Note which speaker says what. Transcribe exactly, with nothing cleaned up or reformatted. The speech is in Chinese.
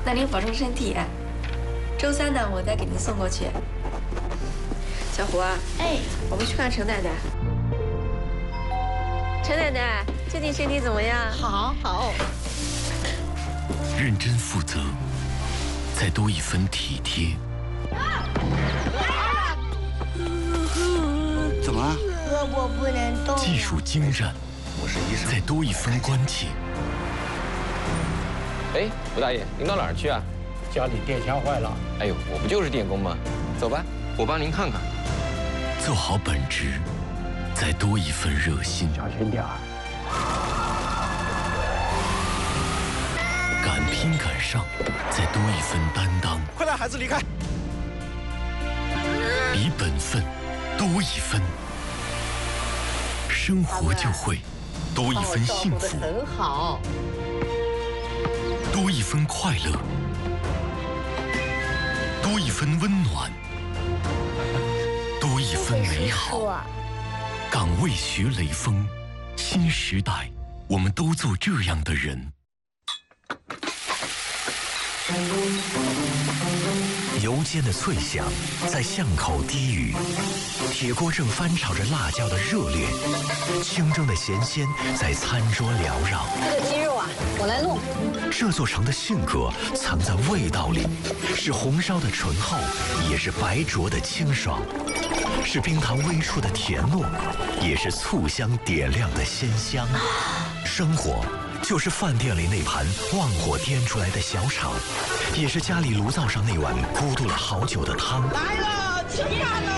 Speaker 1: 那您保重身体。周三呢，我再给您送过去。小胡啊，哎，我们去看陈奶奶。陈奶奶最近身体怎么样？
Speaker 2: 好好。
Speaker 3: 认真负责，再多一分体贴。
Speaker 4: 怎么了？
Speaker 2: 胳膊不能动。
Speaker 3: 技术精湛，
Speaker 4: 我是医生。
Speaker 3: 再多一分关切。
Speaker 5: 哎，吴大爷，您到哪儿去啊？
Speaker 6: 家里电箱坏了。
Speaker 5: 哎呦，我不就是电工吗？走吧，我帮您看看。
Speaker 3: 做好本职，再多一份热心。
Speaker 6: 小心点儿。
Speaker 3: 敢拼敢上，再多一份担当。
Speaker 4: 快让孩子离开。
Speaker 3: 比本分多一分，生活就会多一分幸福，
Speaker 2: 很好，
Speaker 3: 多一分快乐，多一分温暖，多一分美好。岗位学雷锋，新时代，我们都做这样的人。
Speaker 7: 油煎的脆响在巷口低语，铁锅正翻炒着辣椒的热烈，清蒸的咸鲜在餐桌缭绕。
Speaker 2: 这个鸡肉啊，我来弄。
Speaker 7: 这座城的性格藏在味道里，是红烧的醇厚，也是白灼的清爽，是冰糖微出的甜糯，也是醋香点亮的鲜香。生活就是饭店里那盘旺火颠出来的小炒，也是家里炉灶上那碗咕嘟了好久的汤。
Speaker 2: 来了，吃饭了。